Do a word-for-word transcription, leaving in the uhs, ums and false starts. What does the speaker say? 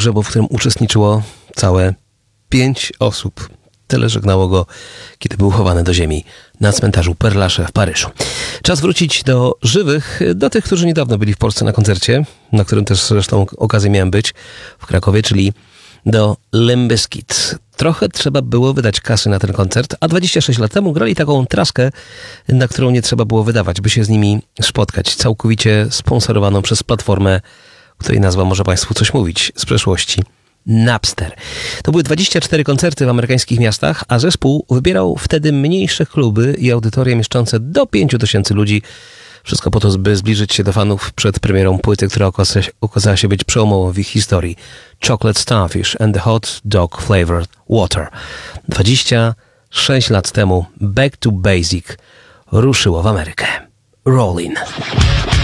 pogrzebu, w którym uczestniczyło całe pięć osób. Tyle żegnało go, kiedy był chowany do ziemi na cmentarzu Père Lachaise w Paryżu. Czas wrócić do żywych, do tych, którzy niedawno byli w Polsce na koncercie, na którym też zresztą okazję miałem być w Krakowie, czyli do Limp Bizkit. Trochę trzeba było wydać kasy na ten koncert, a dwadzieścia sześć lat temu grali taką traskę, na którą nie trzeba było wydawać, by się z nimi spotkać. Całkowicie sponsorowaną przez platformę, której nazwa może Państwu coś mówić z przeszłości. Napster. To były dwadzieścia cztery koncerty w amerykańskich miastach, a zespół wybierał wtedy mniejsze kluby i audytoria mieszczące do pięciu tysięcy ludzi. Wszystko po to, by zbliżyć się do fanów przed premierą płyty, która okazała się być przełomową w ich historii. Chocolate Starfish and the Hot Dog Flavored Water. dwadzieścia sześć lat temu Back to Basic ruszyło w Amerykę. Rollin'.